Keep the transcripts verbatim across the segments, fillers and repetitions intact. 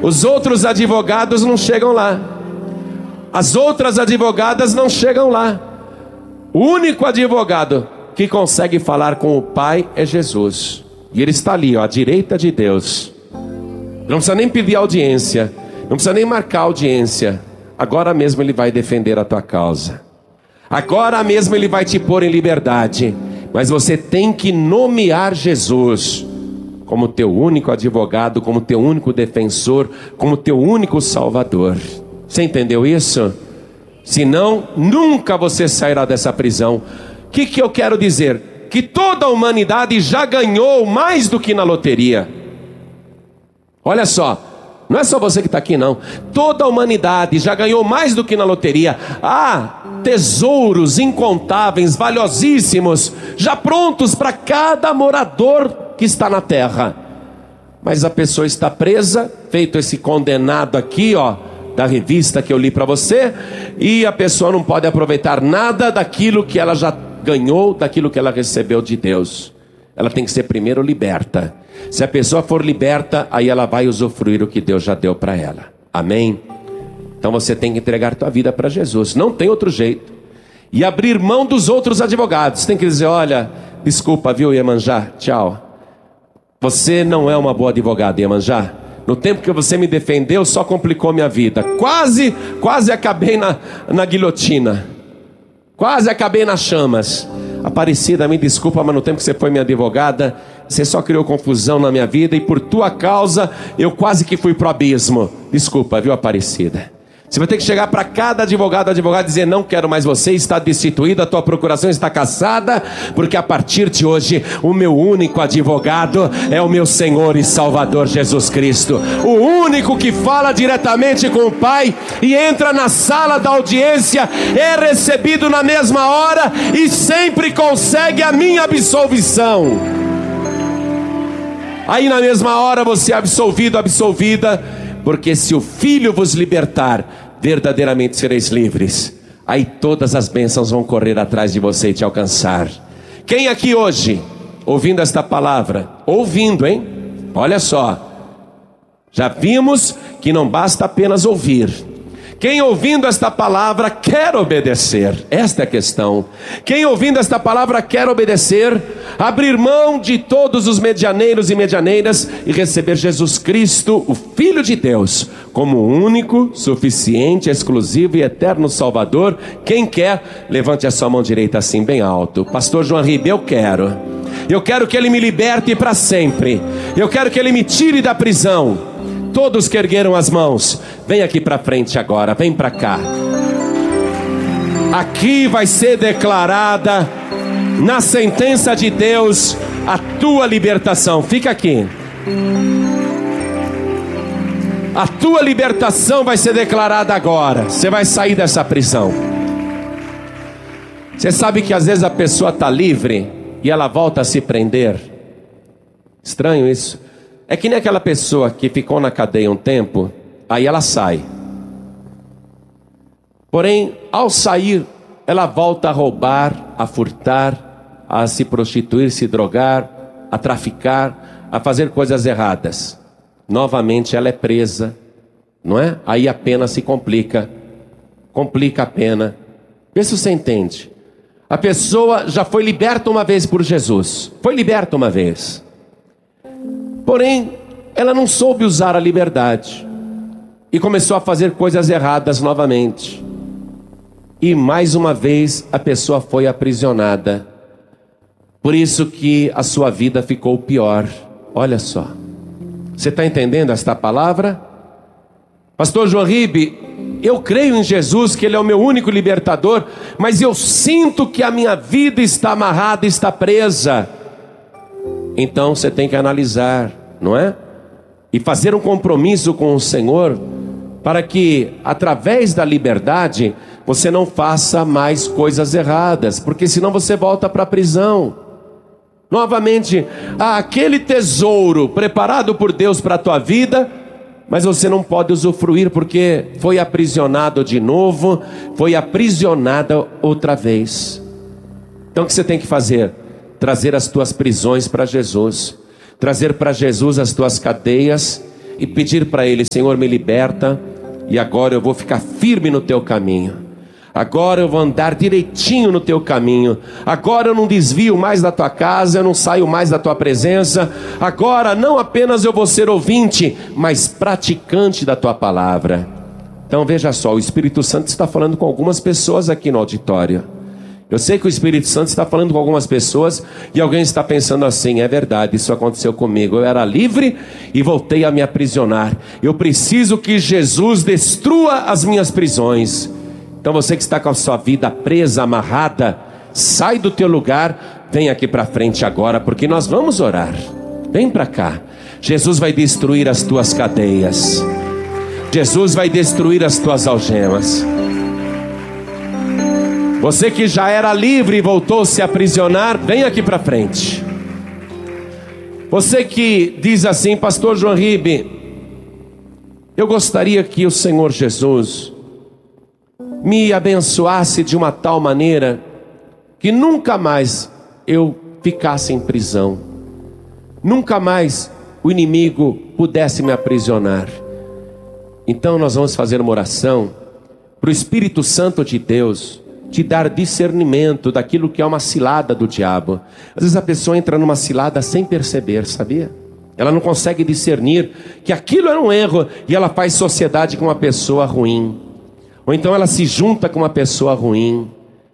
Os outros advogados não chegam lá. As outras advogadas não chegam lá. O único advogado que consegue falar com o Pai é Jesus. E ele está ali, ó, à direita de Deus. Não precisa nem pedir audiência, não precisa nem marcar audiência. Agora mesmo ele vai defender a tua causa. Agora mesmo ele vai te pôr em liberdade. Mas você tem que nomear Jesus como teu único advogado, como teu único defensor, como teu único salvador. Você entendeu isso? Senão, nunca você sairá dessa prisão. O que, que eu quero dizer? Que toda a humanidade já ganhou mais do que na loteria. Olha só, não é só você que está aqui não. Toda a humanidade já ganhou mais do que na loteria. Há tesouros incontáveis, valiosíssimos, já prontos para cada morador que está na terra. Mas a pessoa está presa, feito esse condenado aqui, ó, da revista que eu li para você, e a pessoa não pode aproveitar nada daquilo que ela já ganhou, daquilo que ela recebeu de Deus. Ela tem que ser primeiro liberta. Se a pessoa for liberta, aí ela vai usufruir o que Deus já deu para ela. Amém? Então você tem que entregar tua vida para Jesus, não tem outro jeito. E abrir mão dos outros advogados. Tem que dizer, olha, desculpa, viu, Iemanjá, tchau. Você não é uma boa advogada, Iemanjá. No tempo que você me defendeu, só complicou minha vida. Quase, quase acabei na, na guilhotina. Quase acabei nas chamas. Aparecida, me desculpa, mas no tempo que você foi minha advogada, você só criou confusão na minha vida. E por tua causa, eu quase que fui pro abismo. Desculpa, viu, Aparecida? Você vai ter que chegar para cada advogado, advogado, e dizer, não quero mais você, está destituído, a tua procuração está cassada, porque a partir de hoje, o meu único advogado é o meu Senhor e Salvador Jesus Cristo. O único que fala diretamente com o Pai e entra na sala da audiência, é recebido na mesma hora e sempre consegue a minha absolvição. Aí na mesma hora você é absolvido, absolvida, porque se o Filho vos libertar, verdadeiramente sereis livres. Aí todas as bênçãos vão correr atrás de você e te alcançar. Quem aqui hoje, ouvindo esta palavra, ouvindo, hein? Olha só, já vimos que não basta apenas ouvir. Quem ouvindo esta palavra quer obedecer. Esta é a questão. Quem ouvindo esta palavra quer obedecer, abrir mão de todos os medianeiros e medianeiras e receber Jesus Cristo, o Filho de Deus, como único, suficiente, exclusivo e eterno Salvador. Quem quer, levante a sua mão direita assim bem alto. Pastor João Ribe, eu quero. Eu quero que Ele me liberte para sempre. Eu quero que Ele me tire da prisão. Todos que ergueram as mãos, vem aqui para frente agora, vem para cá. Aqui vai ser declarada, na sentença de Deus, a tua libertação. Fica aqui. A tua libertação vai ser declarada agora. Você vai sair dessa prisão. Você sabe que às vezes a pessoa está livre e ela volta a se prender. Estranho isso. É que nem aquela pessoa que ficou na cadeia um tempo, aí ela sai. Porém, ao sair, ela volta a roubar, a furtar, a se prostituir, se drogar, a traficar, a fazer coisas erradas. Novamente ela é presa, não é? Aí a pena se complica, complica a pena. Vê se você entende. A pessoa já foi liberta uma vez por Jesus, foi liberta uma vez. Porém, ela não soube usar a liberdade e começou a fazer coisas erradas novamente. E mais uma vez a pessoa foi aprisionada. Por isso que a sua vida ficou pior. Olha só. Você está entendendo esta palavra? Pastor João Ribe, eu creio em Jesus, que Ele é o meu único libertador, mas eu sinto que a minha vida está amarrada, está presa. Então você tem que analisar, não é? E fazer um compromisso com o Senhor, para que através da liberdade você não faça mais coisas erradas, porque senão você volta para a prisão. Novamente, há aquele tesouro preparado por Deus para a tua vida, mas você não pode usufruir porque foi aprisionado de novo, foi aprisionada outra vez. Então o que você tem que fazer? Trazer as tuas prisões para Jesus, trazer para Jesus as tuas cadeias, e pedir para Ele: Senhor, me liberta, e agora eu vou ficar firme no Teu caminho. Agora eu vou andar direitinho no Teu caminho. Agora eu não desvio mais da Tua casa, eu não saio mais da Tua presença. Agora não apenas eu vou ser ouvinte, mas praticante da Tua palavra. Então veja só, o Espírito Santo está falando com algumas pessoas aqui no auditório. Eu sei que o Espírito Santo está falando com algumas pessoas e alguém está pensando assim: é verdade, isso aconteceu comigo. Eu era livre e voltei a me aprisionar. Eu preciso que Jesus destrua as minhas prisões. Então você que está com a sua vida presa, amarrada, sai do teu lugar, vem aqui para frente agora, porque nós vamos orar. Vem para cá. Jesus vai destruir as tuas cadeias. Jesus vai destruir as tuas algemas. Você que já era livre e voltou a se aprisionar, vem aqui para frente. Você que diz assim: Pastor João Ribe, eu gostaria que o Senhor Jesus me abençoasse de uma tal maneira que nunca mais eu ficasse em prisão, nunca mais o inimigo pudesse me aprisionar. Então nós vamos fazer uma oração para o Espírito Santo de Deus te dar discernimento daquilo que é uma cilada do diabo. Às vezes a pessoa entra numa cilada sem perceber, sabia? Ela não consegue discernir que aquilo era um erro e ela faz sociedade com uma pessoa ruim. Ou então ela se junta com uma pessoa ruim.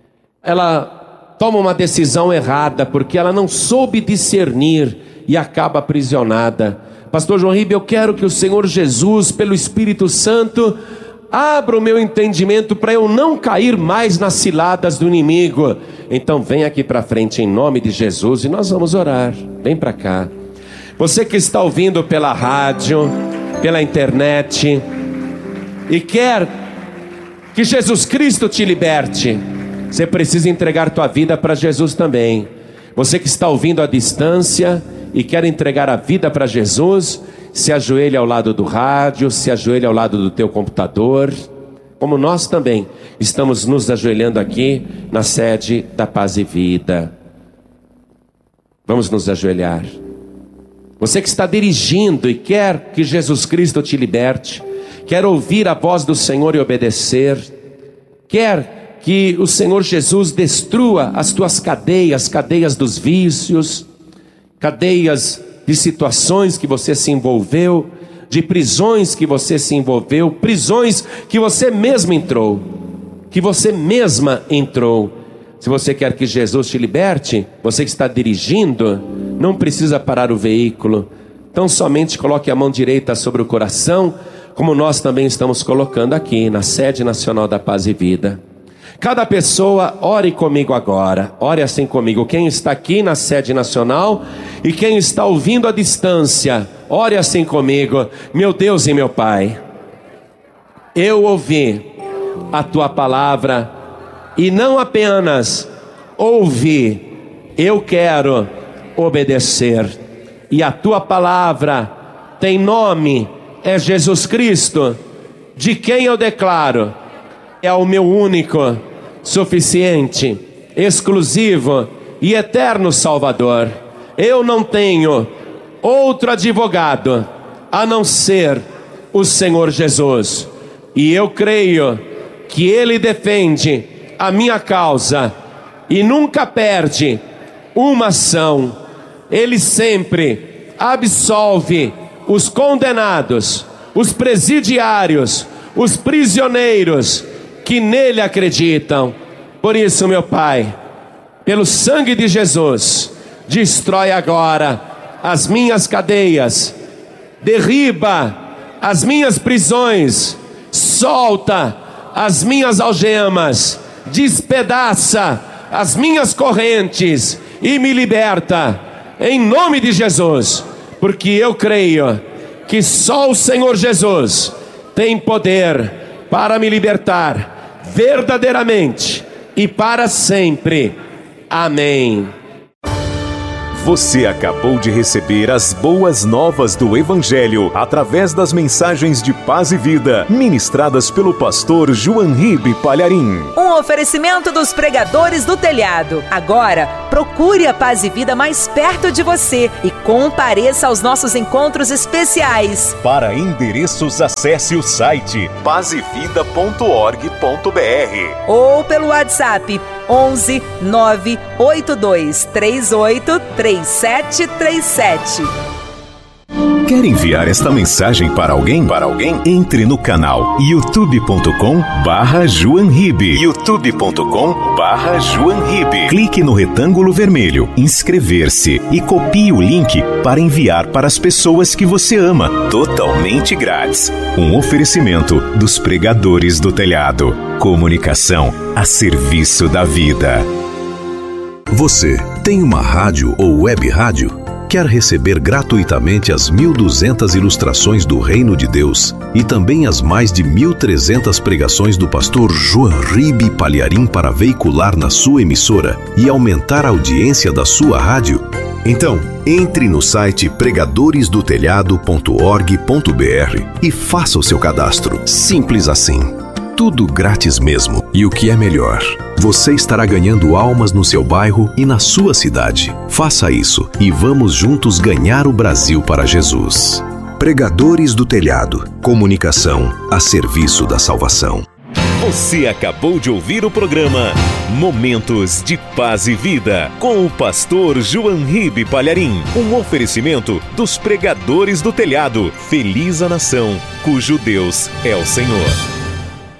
Ela toma uma decisão errada porque ela não soube discernir e acaba aprisionada. Pastor João Ribe, eu quero que o Senhor Jesus, pelo Espírito Santo, abra o meu entendimento para eu não cair mais nas ciladas do inimigo. Então vem aqui para frente em nome de Jesus e nós vamos orar. Vem para cá. Você que está ouvindo pela rádio, pela internet e quer que Jesus Cristo te liberte, você precisa entregar tua vida para Jesus também. Você que está ouvindo à distância e quer entregar a vida para Jesus, se ajoelhe ao lado do rádio, se ajoelhe ao lado do teu computador, como nós também estamos nos ajoelhando aqui na sede da Paz e Vida. Vamos nos ajoelhar. Você que está dirigindo e quer que Jesus Cristo te liberte, quer ouvir a voz do Senhor e obedecer, quer que o Senhor Jesus destrua as tuas cadeias, cadeias dos vícios, cadeias de situações que você se envolveu, de prisões que você se envolveu, prisões que você mesmo entrou, que você mesma entrou. Se você quer que Jesus te liberte, você que está dirigindo, não precisa parar o veículo, então somente coloque a mão direita sobre o coração, como nós também estamos colocando aqui na sede nacional da Paz e Vida. Cada pessoa, ore comigo agora, ore assim comigo. Quem está aqui na sede nacional e quem está ouvindo à distância, ore assim comigo. Meu Deus e meu Pai, eu ouvi a Tua palavra e não apenas ouvi, eu quero obedecer. E a Tua palavra tem nome, é Jesus Cristo, de quem eu declaro: é o meu único, suficiente, exclusivo e eterno Salvador. Eu não tenho outro advogado a não ser o Senhor Jesus. E eu creio que Ele defende a minha causa e nunca perde uma ação. Ele sempre absolve os condenados, os presidiários, os prisioneiros que nele acreditam. Por isso, meu Pai, pelo sangue de Jesus, destrói agora as minhas cadeias, derriba as minhas prisões, solta as minhas algemas, despedaça as minhas correntes e me liberta, em nome de Jesus, porque eu creio que só o Senhor Jesus tem poder para me libertar verdadeiramente e para sempre. Amém. Você acabou de receber as boas novas do Evangelho através das mensagens de paz e vida ministradas pelo pastor João Ribe Palharim. Um oferecimento dos pregadores do telhado. Agora, procure a Paz e Vida mais perto de você e compareça aos nossos encontros especiais. Para endereços, acesse o site paz e vida ponto org ponto br ou pelo WhatsApp onze nove oito dois três oito três sete três sete. Quer enviar esta mensagem para alguém? Para alguém? Entre no canal youtube ponto com barra João Ribe. youtube ponto com barra João Ribe. Clique no retângulo vermelho, inscrever-se e copie o link para enviar para as pessoas que você ama. Totalmente grátis. Um oferecimento dos pregadores do telhado. Comunicação a serviço da vida. Você tem uma rádio ou web rádio? Quer receber gratuitamente as mil e duzentas ilustrações do Reino de Deus e também as mais de mil e trezentas pregações do pastor João Ribe Palharim para veicular na sua emissora e aumentar a audiência da sua rádio? Então, entre no site pregadores do telhado ponto org ponto br e faça o seu cadastro. Simples assim. Tudo grátis mesmo. E o que é melhor, você estará ganhando almas no seu bairro e na sua cidade. Faça isso e vamos juntos ganhar o Brasil para Jesus. Pregadores do Telhado. Comunicação a serviço da salvação. Você acabou de ouvir o programa Momentos de Paz e Vida com o pastor João Ribe Palharim. Um oferecimento dos pregadores do telhado. Feliz a nação cujo Deus é o Senhor.